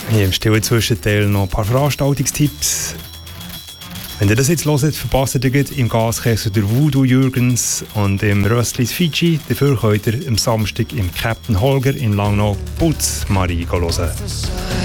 Hier im stillen Zwischenteil noch ein paar Veranstaltungstipps. Wenn ihr das jetzt hört, verpasst ihr im Gaskessel der Voodoo Jürgens und im Röstlis Fidschi. Dafür könnt ihr am Samstag im Captain Holger in Langnau Putz Marie hören.